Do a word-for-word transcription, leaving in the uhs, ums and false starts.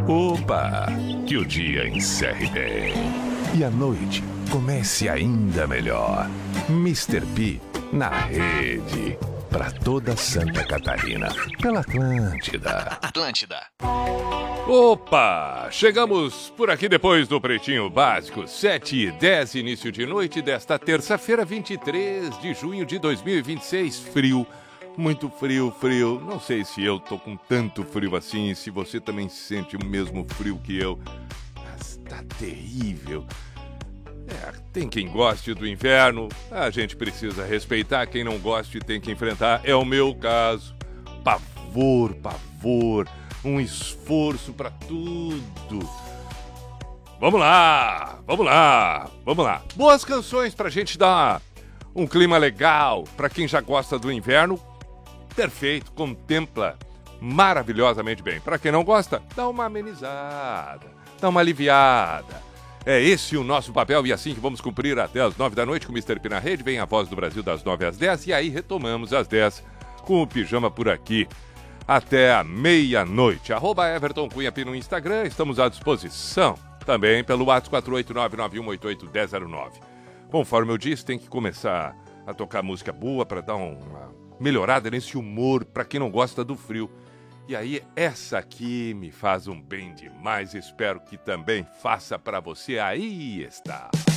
Opa! Que o dia encerre bem. E a noite comece ainda melhor. mister P na rede. Pra toda Santa Catarina. Pela Atlântida. Atlântida. Opa! Chegamos por aqui depois do Pretinho Básico. sete e dez, início de noite desta terça-feira, vinte e três de junho de dois mil e vinte e seis. Frio. Muito frio, frio. Não sei se eu tô com tanto frio assim, se você também sente o mesmo frio que eu. Mas tá terrível. É, tem quem goste do inverno, a gente precisa respeitar. Quem não goste tem que enfrentar. É o meu caso. Pavor, pavor. Um esforço pra tudo. Vamos lá, vamos lá, vamos lá. Boas canções pra gente dar um clima legal. Pra quem já gosta do inverno, perfeito, contempla maravilhosamente bem. Pra quem não gosta, dá uma amenizada, dá uma aliviada. É esse o nosso papel e assim que vamos cumprir até as nove da noite com o mister P na rede. Vem a Voz do Brasil das nove às dez e aí retomamos às dez com o Pijama por aqui até a meia-noite. Arroba Everton Cunha P no Instagram, estamos à disposição. Também pelo WhatsApp quatro oito nove nove um oito oito um zero zero nove. Conforme eu disse, tem que começar a tocar música boa para dar uma melhorada nesse humor para quem não gosta do frio. E aí, essa aqui me faz um bem demais. Espero que também faça para você. Aí está.